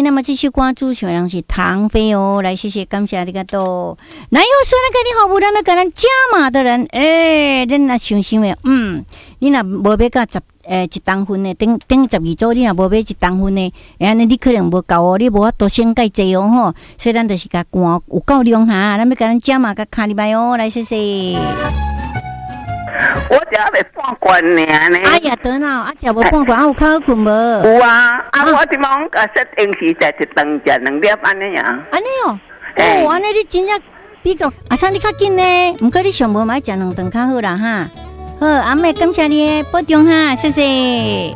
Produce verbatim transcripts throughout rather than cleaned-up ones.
那么继续关注小人是唐飞哦，来谢谢感谢你个多。男友说那个你好，不咱们跟咱加码的人，诶、欸，恁若想想诶，嗯，你若无要甲十诶一当分诶，顶顶十二组，你若无要一当分诶，安尼你可能无够哦，你无法度先介济哦吼，所以咱就是甲关有够量哈，咱要跟咱加码甲卡入来哦，来谢谢。 我只要半罐尔呢。 哎呀，得了，啊，食无半罐，啊有较好困无？ 有啊，啊，我即忙甲说平时食一顿食两粒安尼啊。 安尼哦，哦，安尼你真正比较，啊，像你较紧呢，毋过你上无买食两顿较好啦哈。好，阿妹感谢你保重哈，谢谢。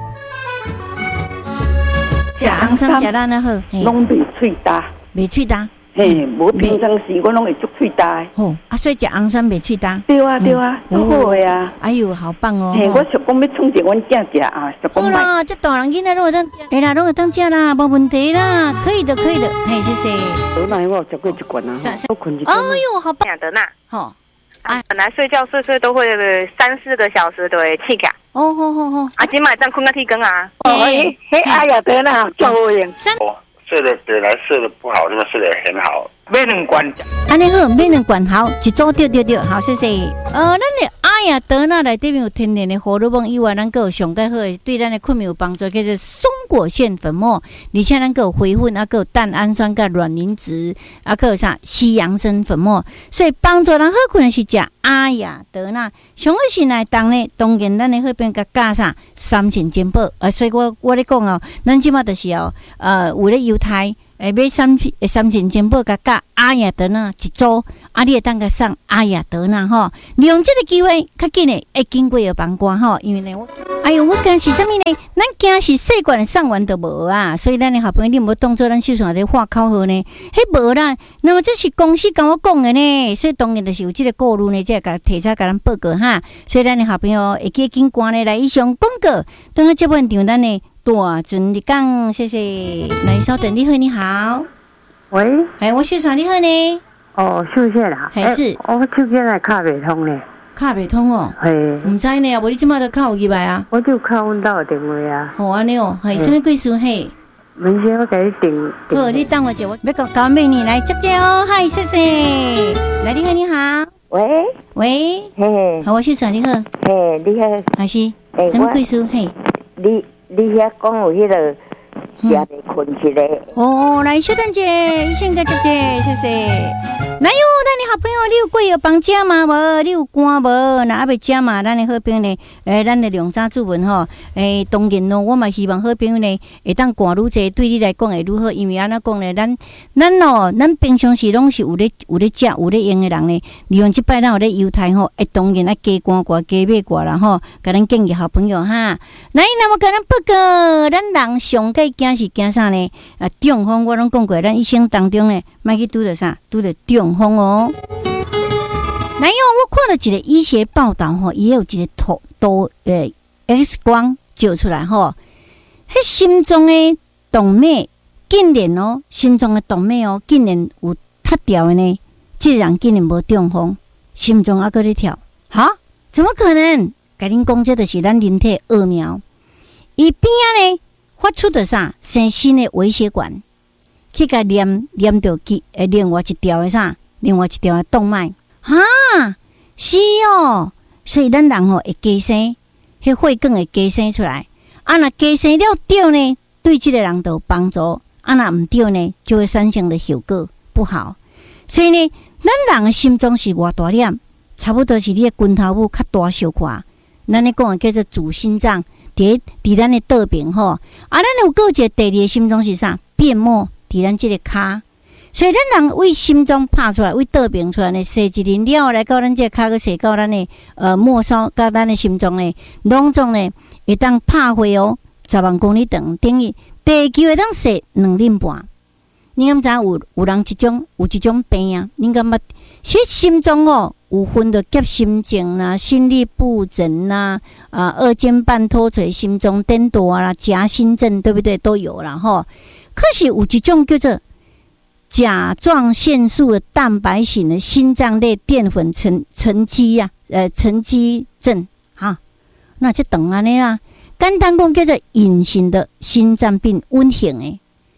食红参食咱啊好， 拢袂喙焦， 袂喙焦。 嘿，无平常时我拢会足喙焦的。 哦，啊，所以食红参袂喙焦。 对啊，对啊，足好的啊。 哎呦，好棒哦！ 嘿，我想讲要创一阮囝食啊，就讲。好啦，这大人囡仔拢会当，哎啦，拢会当食啦，无问题啦，可以的，可以的。嘿，谢谢。 得那我食过一罐啊，我困一。 哎呦，好棒！ 得那， 好。 啊，本来睡觉睡睡都会三四个小时都会起价。 哦，好好好。 啊，今晚这样困个天更啊。 哦，嘿，嘿，哎呀，得那，足好用。 睡得本来睡得不好，那么睡得很好。 买两罐， 安尼好，买两罐好，一组对对对，好谢谢。呃，咱的阿雅德纳内底面有天然的荷尔蒙以外，咱个有上介好的对咱的困眠有帮助，叫做松果腺粉末，而且咱个有回粉，啊个有蛋氨酸跟卵磷脂，啊个有啥西洋参粉末，所以帮助人好困的是食阿雅德纳。上好是来当呢，当然咱的好边甲加上三层珍宝，啊，所以我我咧讲哦，咱即马就是哦，呃，有咧犹太。诶，买三三层珍宝甲加阿雅德纳一组，啊，你会当甲送阿雅德纳吼，利用这个机会，较紧诶，会经过药房关吼，因为呢，我，哎呦，我惊是啥物呢？咱惊是细罐的送完都无啊，所以咱的好朋友，你无当做咱手上咧画口号呢，迄无啦。那么这是公司跟我讲的呢，所以当然就是有这个顾虑呢，才甲提出甲咱报告哈。所以咱的好朋友会记紧关呢来以上广告，等下这本场咱呢。大准你讲，谢谢。来，稍等，你好，你好。 喂， 哎，我小爽，你好呢？ 哦，谢谢啦。 还是我手机来卡袂通呢。 卡袂通哦。 嘿， 唔知呢，无你即马都卡有入来啊？ 我就卡阮兜的电话啊。 好安尼哦，系什么贵事嘿？ 明天我给你订。 好，你等我一下，我要搞搞美女来接接哦。嗨，谢谢。来，你好，你好。 喂喂， 嘿， 好，我小爽，你好。 嘿，你好。 还是什么贵事嘿？ 你。你遐讲有迄个食袂困起来。 哦，来，小蛋姐，一线个姐姐，谢谢。哪有咱的好朋友，你有过药房食吗？无，你有关无？那还未食嘛？咱的好朋友呢？诶，咱的两早注文吼，诶，当然咯，我嘛希望好朋友呢，会当灌愈济，对你来讲会愈好，因为安怎讲呢？咱咱哦，咱平常时拢是有咧有咧食有咧用的人呢，利用即摆咱有咧犹太吼，诶，当然啊加灌过加买过啦吼，甲咱建议好朋友哈。来，那么甲咱报告，咱人上计惊是惊啥呢？啊，中风我拢讲过，咱一生当中呢，莫去拄着啥，拄着中风哦。来哟，我看了一个医学报道吼，也有一个图图诶 X 光照出来吼，迄心脏的动脉竟然哦，心脏的动脉哦，竟然有塌掉的呢，这人竟然无中风，心脏还搁咧跳，哈？怎么可能？甲恁讲，这就是咱人体奥妙。伊边仔呢发出的啥生新的微血管，去甲连连到去诶，另外一条的啥，另外一条的动脉，哈，是哦。所以咱人吼会加生，迄血管会加生出来。啊，若加生了对呢，对这个人都有帮助；啊，若唔对呢，就会产生的效果不好。所以呢，咱人的心脏是偌大粒，差不多是你的拳头母较大小块。咱咧讲的叫做主心脏。伫伫咱的倒边吼，啊，咱有个一个第二个心脏是啥？变膜伫咱这个骹，所以咱人为心脏拍出来，为倒边出来呢，射一磷了来到咱这个骹，个射到咱的呃末梢，到咱的心脏呢，拢总呢会当拍回哦，十万公里长，等于地球会当射两厘半。你敢知有有人一种有一种病啊？你敢捌？其实心脏哦，有分的急心症啦、心律不整啦、啊二尖瓣脱垂、心脏颠倒啦、夹心症，对不对？都有啦吼。可是有一种叫做甲状腺素的蛋白型的心脏类淀粉沉沉积啊，呃沉积症哈。那这等安尼啦，简单讲叫做隐形的心脏病温型诶。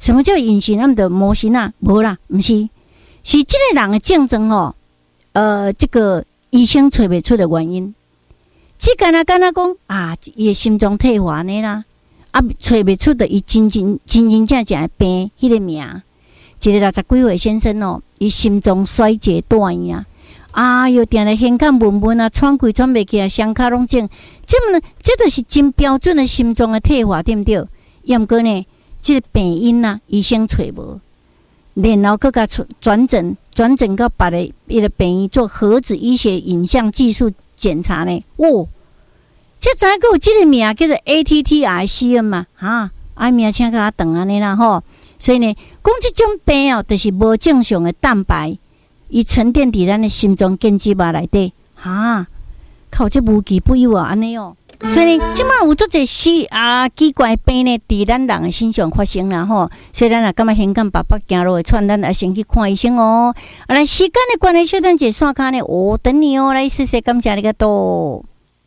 什么叫隐形？他们的模型啊，无啦，不是，是这个人的竞争哦。呃，这个医生找不出的原因，只干那干那讲啊，伊的心脏退化呢啦，啊，找不出的伊真真真真正正的病，迄、那个名，一个六十几岁先生哦，伊心脏衰竭大呀、啊。啊哟，定来胸口闷闷啊，喘气喘袂起啊，双脚拢肿，这么呢，这就是真标准的心脏的退化，对不对？要毋过呢，这个病因啊，医生找无，然后佮甲转诊，转诊到别个一个病院做核子医学影像技术检查呢。哦，这知影有这个名叫做 A T T R C M 嘛，哈，啊名请甲长安尼啦吼。所以呢，讲这种病哦，就是无正常的蛋白。伊沉淀伫咱的心脏根基脉内底，哈，靠这无奇不有啊，安尼哦。所以呢，即马有足侪死啊奇怪病呢，伫咱人的身上发生啦吼。所以咱也感觉很感爸爸行路会喘，咱也先去看医生哦。啊，来时间的关系，小等者线卡呢，我等你哦。来，谢谢感谢你个多。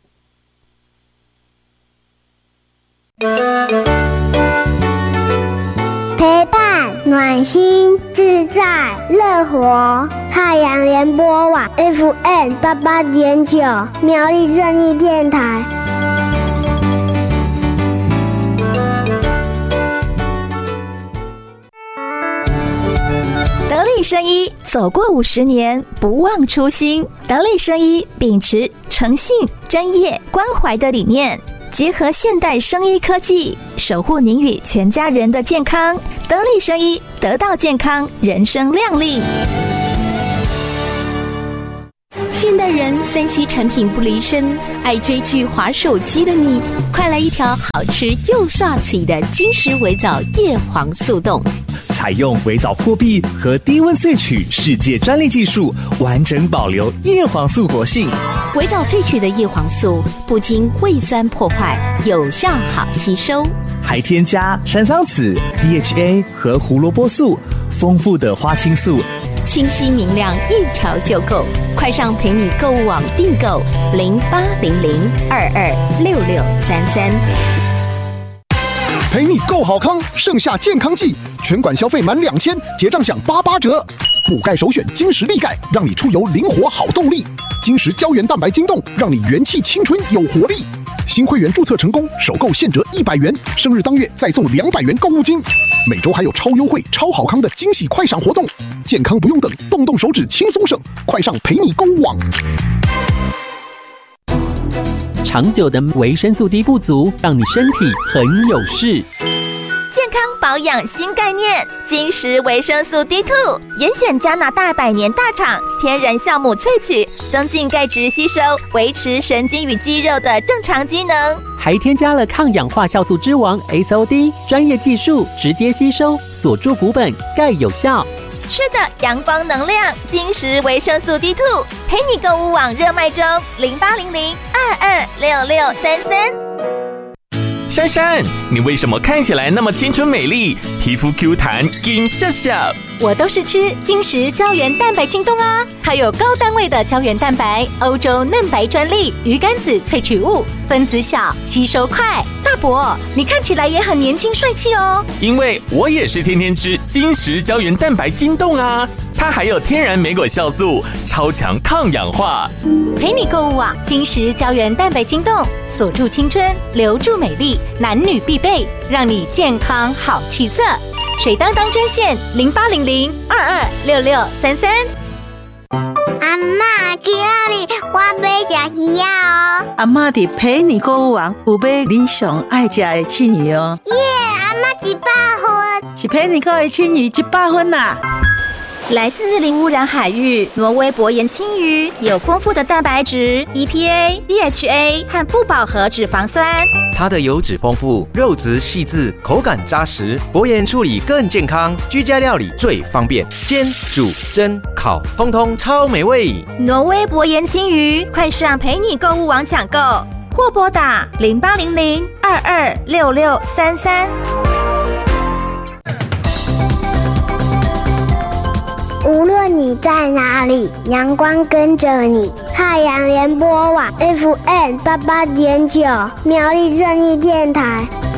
陪伴、暖心、自在、乐活。太阳联播网 F M 八八点九，苗栗正义电台。 得力生医走过五十年，不忘初心。得力生医秉持诚信、专业、关怀的理念。结合现代生医科技，守护您与全家人的健康。得力生医，得到健康，人生亮丽。现代人三 C 产品不离身，爱追剧、滑手机的你，快来一条好吃又刷嘴的金石微藻叶黄素冻。 采用微藻破壁和低温萃取世界专利技术，完整保留叶黄素活性。 微藻萃取的叶黄素不经胃酸破坏，有效好吸收， 还添加山桑子、D H A 和胡萝卜素，丰富的花青素， 清晰明亮，一条就够。快上陪你购物网订购零八零零二二六六三三。 陪你购好康，盛夏健康季，全馆消费满两千，结账享八八折。补钙首选金石力钙，让你出游灵活好动力。金石胶原蛋白晶冻，让你元气青春有活力。新会员注册成功，首购现折一百元，生日当月再送两百元购物金。每周还有超优惠、超好康的惊喜快闪活动，健康不用等，动动手指轻松省，快上陪你购物网。 长久的维生素 D 不足，让你身体很有事。 健康保养新概念，金石维生素 D 二 严选加拿大百年大厂天然酵母萃取，增进钙质吸收，维持神经与肌肉的正常机能， 还添加了抗氧化酵素之王 S O D 专业技术，直接吸收，锁住骨本，钙有效。 吃的阳光能量，金石维生素 D 二 陪你购物网热卖中，零八零零二二六六三三。 珊珊，你为什么看起来那么青春美丽，皮肤 Q 弹，金笑笑？ 我都是吃金石胶原蛋白晶冻啊，它有高单位的胶原蛋白，欧洲嫩白专利，鱼肝子萃取物，分子小，吸收快。大伯，你看起来也很年轻帅气哦。 因为我也是天天吃金石胶原蛋白晶冻啊，它还有天然莓果酵素，超强抗氧化。 陪你购物网金石胶原蛋白晶冻，锁住青春，留住美丽，男女必备，让你健康好气色。水当当专线零八零零二二六六三三。 阿嬷，今日我要吃鱼哦。 阿嬷伫陪你购物网有买你上爱吃的青鱼哦。 耶，阿嬷一百分， 是陪你购的青鱼一百分啦。 来自零污染海域，挪威薄盐青鱼有丰富的蛋白质、E P A、D H A 和不饱和脂肪酸。 它的油脂丰富，肉质细致，口感扎实，薄盐处理更健康，居家料理最方便，煎、煮、蒸、烤，通通超美味。 挪威薄盐青鱼，快上陪你购物网抢购，或拨打零八零零二二六六三三。 无论你在哪里，阳光跟着你。太阳联播网 F M 八八点九，苗栗正义电台。